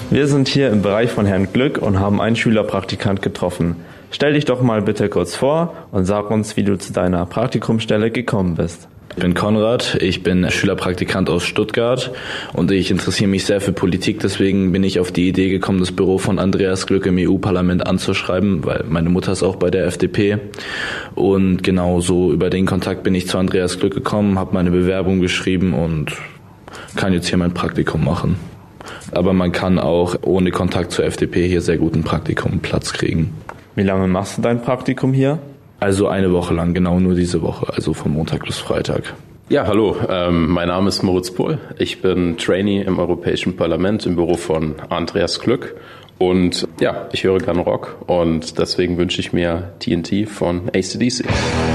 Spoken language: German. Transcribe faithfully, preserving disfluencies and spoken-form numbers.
Wir sind hier im Bereich von Herrn Glück und haben einen Schülerpraktikant getroffen. Stell dich doch mal bitte kurz vor und sag uns, wie du zu deiner Praktikumsstelle gekommen bist. Ich bin Konrad, ich bin Schülerpraktikant aus Stuttgart und ich interessiere mich sehr für Politik, deswegen bin ich auf die Idee gekommen, das Büro von Andreas Glück im E U-Parlament anzuschreiben, weil meine Mutter ist auch bei der F D P und genau so über den Kontakt bin ich zu Andreas Glück gekommen, habe meine Bewerbung geschrieben und kann jetzt hier mein Praktikum machen. Aber man kann auch ohne Kontakt zur F D P hier sehr gut ein Praktikum Platz kriegen. Wie lange machst du dein Praktikum hier? Also eine Woche lang, genau nur diese Woche, also von Montag bis Freitag. Ja, hallo, ähm, mein Name ist Moritz Pohl. Ich bin Trainee im Europäischen Parlament im Büro von Andreas Glück. Und ja, ich höre gerne Rock und deswegen wünsche ich mir T N T von A C D C.